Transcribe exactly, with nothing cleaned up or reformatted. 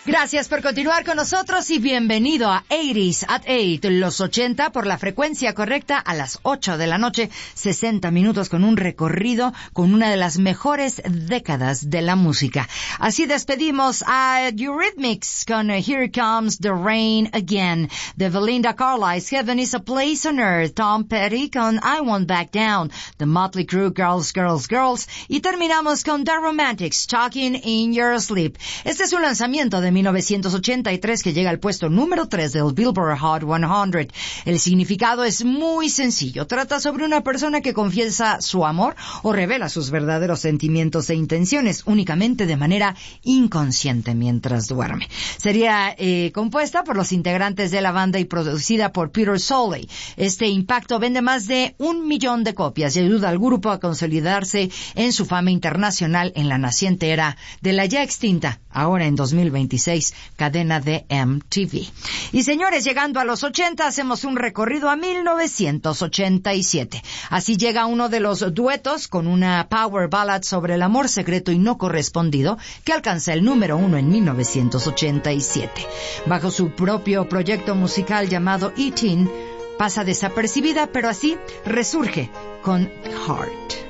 Gracias por continuar con nosotros y bienvenido a eighties at eight, los ochenta por la frecuencia correcta a las ocho de la noche, sesenta minutos con un recorrido con una de las mejores décadas de la música. Así despedimos a Eurythmics con Here Comes the Rain Again, de Belinda Carlisle, Heaven is a Place on Earth, Tom Petty con I Won't Back Down, The Motley Crue, Girls, Girls, Girls, y terminamos con The Romantics, Talking in Your Sleep. Este es un lanzamiento de mil novecientos ochenta y tres que llega al puesto número tres del Billboard Hot cien. El significado es muy sencillo. Trata sobre una persona que confiesa su amor o revela sus verdaderos sentimientos e intenciones únicamente de manera inconsciente mientras duerme. Sería eh, compuesta por los integrantes de la banda y producida por Peter Soley. Este impacto vende más de un millón de copias y ayuda al grupo a consolidarse en su fama internacional en la naciente era de la ya extinta, ahora en dos mil veintiséis, cadena de M T V. Y señores, llegando a los ochenta, hacemos un recorrido a mil novecientos ochenta y siete. Así llega uno de los duetos con una power ballad sobre el amor secreto y no correspondido que alcanza el número uno en mil novecientos ochenta y siete. Bajo su propio proyecto musical llamado E-Teen, pasa desapercibida, pero así resurge con Heart.